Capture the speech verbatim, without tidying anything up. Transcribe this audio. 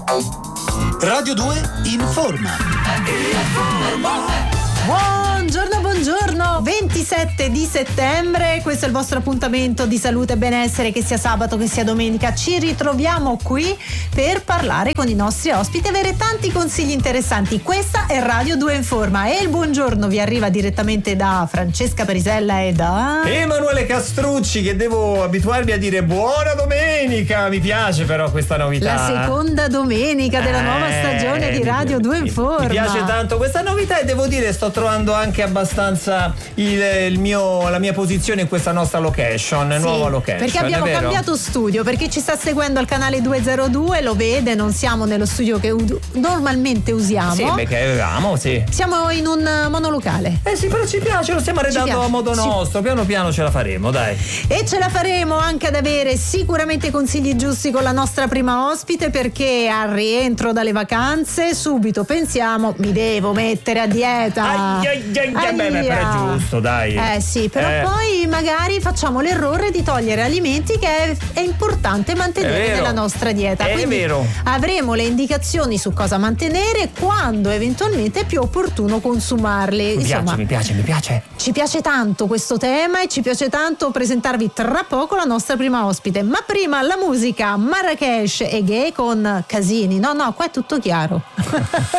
Radio due informa. Buongiorno, buongiorno, ventisette di settembre, questo è il vostro appuntamento di salute e benessere, che sia sabato che sia domenica. Ci ritroviamo qui per parlare con i nostri ospiti e avere tanti consigli interessanti. Questa è Radio due Informa e il buongiorno vi arriva direttamente da Francesca Parisella e da Emanuele Castrucci, che devo abituarmi a dire buona domenica. Mi piace però questa novità. La seconda domenica della eh, nuova stagione di Radio due Informa. Mi piace tanto questa novità e devo dire sto trovando anche abbastanza il, il mio, la mia posizione in questa nostra location, sì, nuova location. Perché abbiamo cambiato studio, perché ci sta seguendo al canale duecentodue, lo vede, non siamo nello studio che u- normalmente usiamo. Sì, perché avevamo, sì. Siamo in un monolocale. Eh sì, però ci piace, lo stiamo arredando a modo ci... nostro, piano piano ce la faremo, dai. E ce la faremo anche ad avere sicuramente i consigli giusti con la nostra prima ospite, perché al rientro dalle vacanze subito pensiamo mi devo mettere a dieta. Ai, ai, ai, ai, beh, beh, però è giusto, dai. Eh sì, però eh. poi magari facciamo l'errore di togliere alimenti che è, è importante mantenere nella nostra dieta. È Quindi vero. avremo le indicazioni su cosa mantenere e quando eventualmente è più opportuno consumarli. Mi Insomma, piace, mi piace, mi piace. Ci piace tanto questo tema e ci piace tanto presentarvi tra poco la nostra prima ospite. Ma prima la musica, Marrakesh e Gay con Casini. No, no, qua è tutto chiaro.